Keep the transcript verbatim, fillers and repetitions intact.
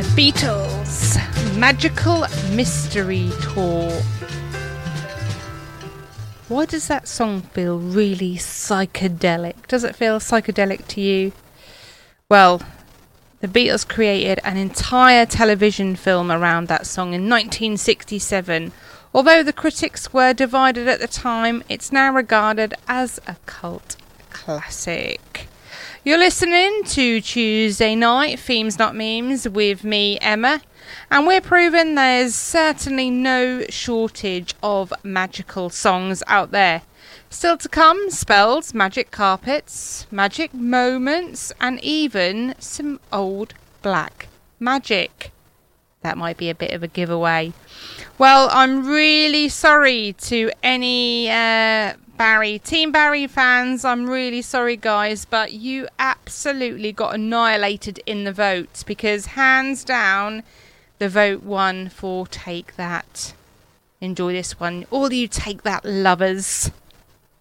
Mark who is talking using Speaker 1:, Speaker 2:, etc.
Speaker 1: Beatles, Magical Mystery Tour. Why does that song feel really psychedelic? Does it feel psychedelic to you? Well, the Beatles created an entire television film around that song in nineteen sixty-seven. Although the critics were divided at the time, it's now regarded as a cult classic. You're listening to Tuesday Night Themes Not Memes with me, Emma, and we're proving there's certainly no shortage of magical songs out there. Still to come, spells, magic carpets, magic moments, and even some old black magic. That might be a bit of a giveaway. Well, I'm really sorry to any uh, Barry, Team Barry fans. I'm really sorry, guys, but you absolutely got annihilated in the vote because hands down, the vote won for Take That. Enjoy this one. All you Take That lovers.